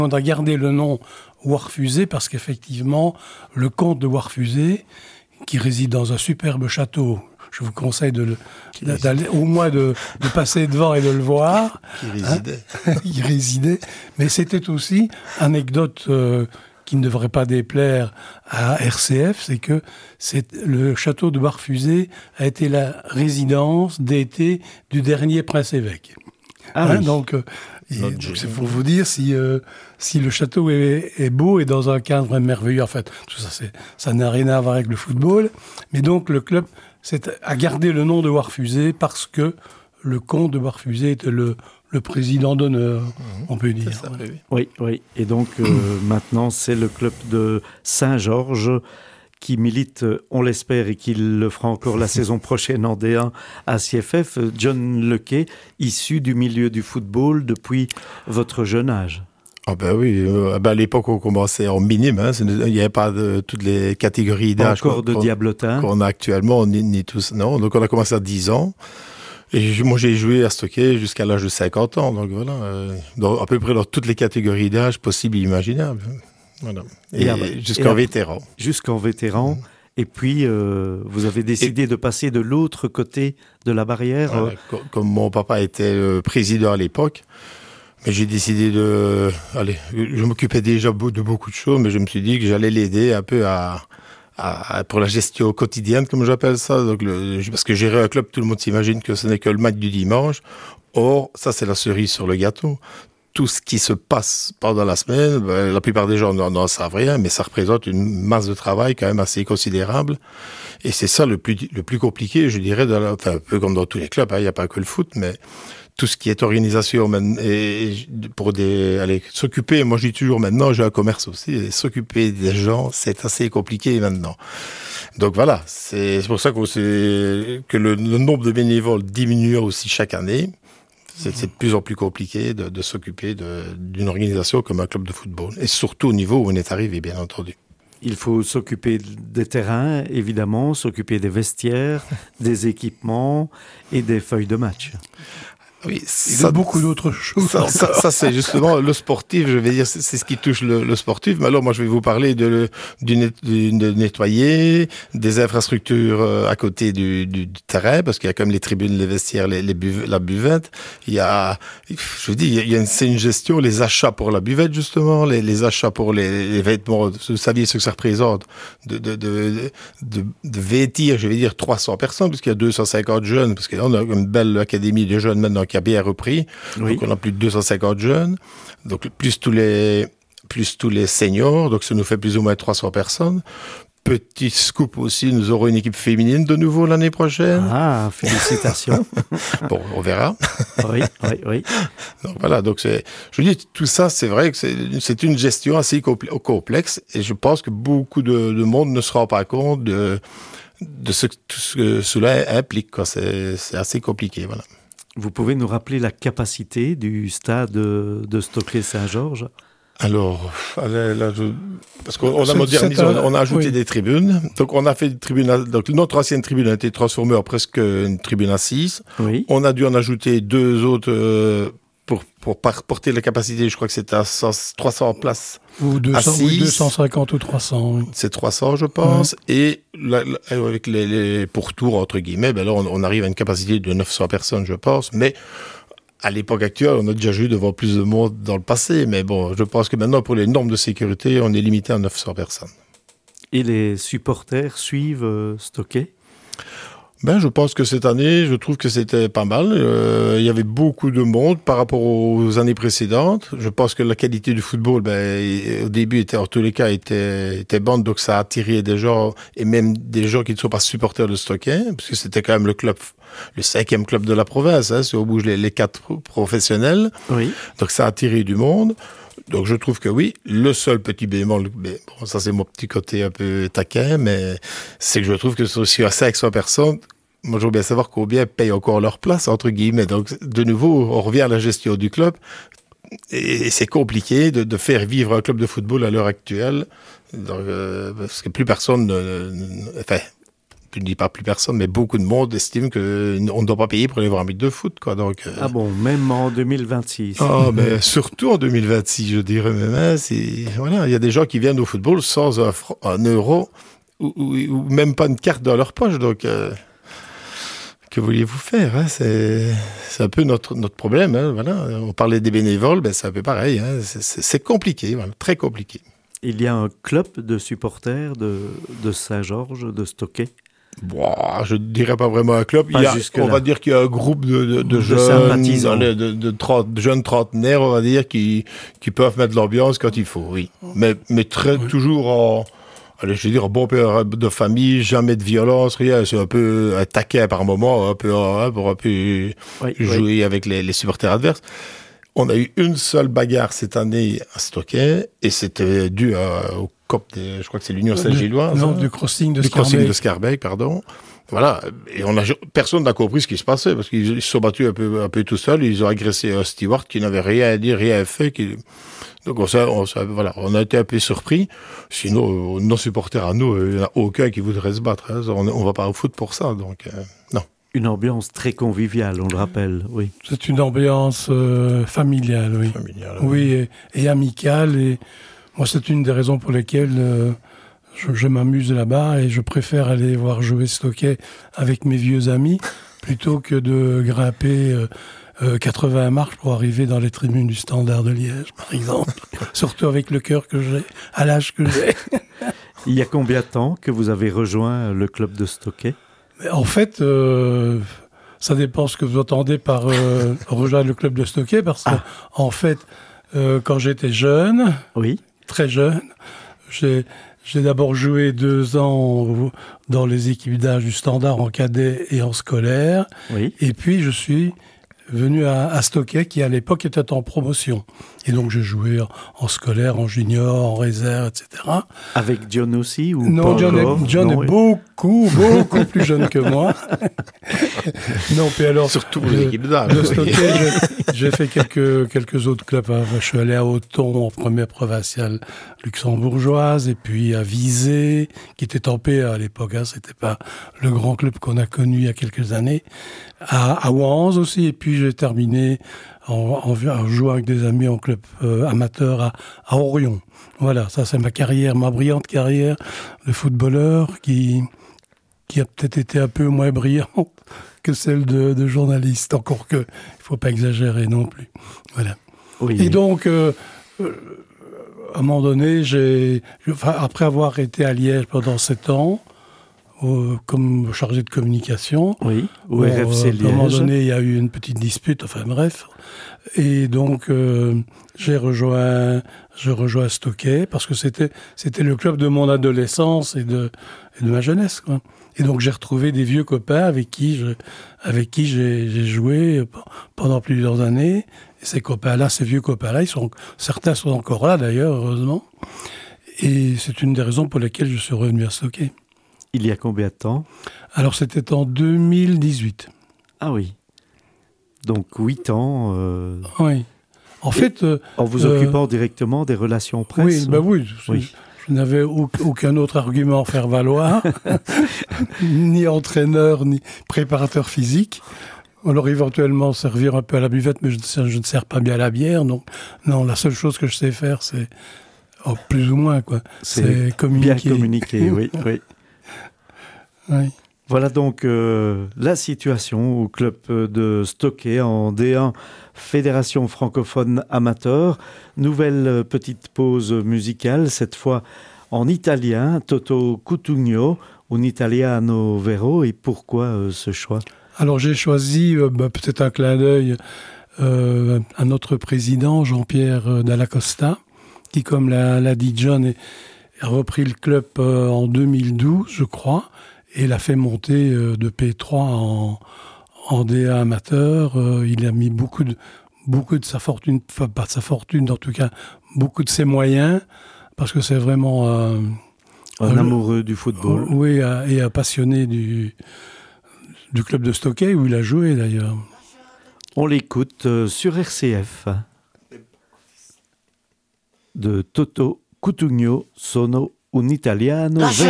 On a gardé le nom Warfusé parce qu'effectivement, le comte de Warfusé, qui réside dans un superbe château, je vous conseille d'aller au moins de passer devant et de le voir. Qui résidait. Il résidait. Mais c'était aussi, anecdote qui ne devrait pas déplaire à RCF, c'est que le château de Warfusé a été la résidence d'été du dernier prince-évêque. Ah oui. Donc, c'est pour vous dire si le château est beau et dans un cadre merveilleux. En fait, tout ça, ça n'a rien à voir avec le football. Mais donc, le club a gardé le nom de Warfusé parce que le comte de Warfusé était le président d'honneur, on peut dire. Ça, oui. Et donc, maintenant, c'est le club de Saint-Georges qui milite, on l'espère, et qui le fera encore la saison prochaine en D1 à CFF. John Lequet, issu du milieu du football depuis votre jeune âge. Ah ben oui, à l'époque on commençait en minime, il n'y avait pas toutes les catégories d'âge encore de diablotin qu'on a actuellement, ni tous, non. Donc on a commencé à 10 ans. Et moi, j'ai joué à Stocké jusqu'à l'âge de 50 ans. Donc voilà, à peu près dans toutes les catégories d'âge possibles et imaginables. Voilà. Et jusqu'en vétéran. Jusqu'en vétéran. Et puis, vous avez décidé de passer de l'autre côté de la barrière. Voilà, comme mon papa était président à l'époque, mais j'ai décidé je m'occupais déjà de beaucoup de choses, mais je me suis dit que j'allais l'aider un peu pour la gestion quotidienne, comme j'appelle ça. Donc parce que gérer un club, tout le monde s'imagine que ce n'est que le match du dimanche. Or, ça, c'est la cerise sur le gâteau. Tout ce qui se passe pendant la semaine, la plupart des gens n'en savent rien, mais ça représente une masse de travail quand même assez considérable. Et c'est ça le plus compliqué, je dirais, un peu comme dans tous les clubs, il n'y a pas que le foot, mais tout ce qui est organisation et pour s'occuper, moi je dis toujours maintenant, j'ai un commerce aussi, et s'occuper des gens, c'est assez compliqué maintenant. Donc voilà, c'est pour ça que le nombre de bénévoles diminue aussi chaque année. C'est de plus en plus compliqué de s'occuper d'une organisation comme un club de football. Et surtout au niveau où on est arrivé, bien entendu. Il faut s'occuper des terrains, évidemment, s'occuper des vestiaires, des équipements et des feuilles de match. Oui, il y a beaucoup d'autres choses. Ça, c'est justement le sportif, je vais dire, c'est ce qui touche le sportif. Mais alors, moi, je vais vous parler de nettoyer, des infrastructures à côté du terrain, parce qu'il y a comme les tribunes, les vestiaires, la buvette. C'est une gestion, les achats pour la buvette, justement, les achats pour les vêtements. Vous saviez ce que ça représente de vêtir, je vais dire, 300 personnes, puisqu'il y a 250 jeunes, parce qu'on a une belle académie de jeunes maintenant qui a bien repris. Oui. Donc on a plus de 250 jeunes, donc plus tous les seniors, donc ça nous fait plus ou moins 300 personnes. Petit scoop aussi, nous aurons une équipe féminine de nouveau l'année prochaine. Ah, félicitations. Bon, on verra. Oui. Donc voilà, je dis, tout ça, c'est vrai que c'est une gestion assez complexe, et je pense que beaucoup de monde ne se rend pas compte de tout ce que cela implique, quoi. C'est assez compliqué, voilà. Vous pouvez nous rappeler la capacité du stade de Stocké-Saint-Georges ? Alors, parce qu'on a modernisé, on a ajouté des tribunes. Donc, on a fait des tribunes. Donc, notre ancienne tribune a été transformée en presque une tribune assise. Oui. On a dû en ajouter 2 autres pour porter la capacité. Je crois que c'était à 300 places. Ou 250 ou 300. Oui. C'est 300, je pense. Et avec les pourtours, entre guillemets, là, on arrive à une capacité de 900 personnes, je pense. Mais à l'époque actuelle, on a déjà joué devant plus de monde dans le passé. Mais bon, je pense que maintenant, pour les normes de sécurité, on est limité à 900 personnes. Et les supporters suivent Stocké ? Je pense que cette année, je trouve que c'était pas mal. Il y avait beaucoup de monde par rapport aux années précédentes. Je pense que la qualité du football, au début, en tous les cas, était bonne. Donc, ça a attiré des gens, et même des gens qui ne sont pas supporters de Stocké, parce que c'était quand même le 5e club de la province, si on bouge les 4 professionnels. Oui. Donc, ça a attiré du monde. Donc, je trouve que oui, le seul petit bémol, ça c'est mon petit côté un peu taquin, mais c'est que je trouve que sur 500 personnes, moi je veux bien savoir combien payent encore leur place, entre guillemets. Donc, de nouveau, on revient à la gestion du club. Et c'est compliqué de faire vivre un club de football à l'heure actuelle, parce que plus personne je ne dis pas plus personne, mais beaucoup de monde estime qu'on ne doit pas payer pour aller voir un match de foot, quoi. Donc, ah bon, même en 2026. Ah, mais surtout en 2026, je dirais même. Hein, voilà, il y a des gens qui viennent au football sans un euro ou même pas une carte dans leur poche. Donc, que vouliez-vous faire, hein, c'est un peu notre problème. Hein, voilà. On parlait des bénévoles, ben c'est un peu pareil. Hein, c'est compliqué, voilà, très compliqué. Il y a un club de supporters de Saint-Georges, de Stockey? Bon, je ne dirais pas vraiment un club. On va dire qu'il y a un groupe de jeunes sympathisants, de jeunes trentenaires, on va dire, qui peuvent mettre l'ambiance quand il faut, oui. Mais toujours en bon père de famille, jamais de violence, rien. C'est un peu un taquet par moment, pour un peu jouer avec les supporters adverses. On a eu une seule bagarre cette année à Stockey, et c'était dû au COP, je crois que c'est l'Union Saint-Gilloise. Non, du crossing de Scarbeck. Du crossing de Scarbeck, pardon. Voilà. Et personne n'a compris ce qui se passait, parce qu'ils se sont battus un peu tout seuls, ils ont agressé un steward qui n'avait rien à dire, rien à faire, donc on a été un peu surpris. Sinon, nos supporters à nous, il n'y en a aucun qui voudrait se battre. Hein. On ne va pas au foot pour ça, donc non. Une ambiance très conviviale, on le rappelle, oui. C'est une ambiance familiale, oui. Oui, et amicale. Et moi, c'est une des raisons pour lesquelles je m'amuse là-bas et je préfère aller voir jouer Stockey avec mes vieux amis plutôt que de grimper 80 marches pour arriver dans les tribunes du Standard de Liège, par exemple. Surtout avec le cœur que j'ai, à l'âge que j'ai. Il y a combien de temps que vous avez rejoint le club de Stockey ? En fait, ça dépend ce que vous entendez par rejoindre le club de Stockey, parce que, en fait, quand j'étais jeune, très jeune, j'ai d'abord joué 2 ans dans les équipes d'âge du Standard en cadet et en scolaire, et puis je suis venu à Stockey, qui à l'époque était en promotion. Et donc j'ai joué en scolaire, en junior, en réserve, etc. Avec John aussi ou non, pas John est beaucoup plus jeune que moi. Non, puis alors surtout les équipes d'âge. De Stockey, j'ai fait quelques autres clubs. Je suis allé à Auton en première provinciale luxembourgeoise, et puis à Visé, qui était en paix à l'époque. Hein, c'était pas le grand club qu'on a connu il y a quelques années. À Wanze aussi, et puis j'ai terminé en jouant avec des amis en club amateur à Orion. Voilà, ça c'est ma brillante carrière de footballeur qui a peut-être été un peu moins brillante que celle de journaliste, encore que il faut pas exagérer non plus. Voilà. Oui. Et donc, à un moment donné, après avoir été à Liège pendant 7 ans, comme chargé de communication. Oui, au RFC Liège. À un moment donné, il y a eu une petite dispute, enfin bref. Et donc, j'ai rejoint Stockey, parce que c'était le club de mon adolescence et de ma jeunesse, quoi. Et donc, j'ai retrouvé des vieux copains avec qui j'ai joué pendant plusieurs années. Et ces vieux copains-là, certains sont encore là d'ailleurs, heureusement. Et c'est une des raisons pour lesquelles je suis revenu à Stockey. Il y a combien de temps ? Alors, c'était en 2018. Ah oui. Donc, 8 ans. Oui. En fait... en vous occupant directement des relations presse. Oui. Je n'avais aucun autre argument à faire valoir. Ni entraîneur, ni préparateur physique. Alors, éventuellement, servir un peu à la buvette, mais je ne sers pas bien à la bière. Donc, non, la seule chose que je sais faire, c'est... plus ou moins, quoi. C'est communiquer. Bien communiquer, oui. Oui. Voilà donc la situation au club de Stockey en D1, Fédération francophone amateur. Nouvelle petite pause musicale, cette fois en italien, Toto Cutugno, un italiano vero. Et pourquoi ce choix ? Alors j'ai choisi, peut-être un clin d'œil à notre président Jean-Pierre Dalla Costa, qui, comme l'a dit John, a repris le club en 2012, je crois. Et l'a fait monter de P3 en DA amateur. Il a mis beaucoup de sa fortune, enfin pas de sa fortune, en tout cas beaucoup de ses moyens, parce que c'est vraiment un amoureux du football. Oui, et un passionné du club de Stockey, où il a joué d'ailleurs. On l'écoute sur RCF. De Toto Cutugno, sono un italiano vero.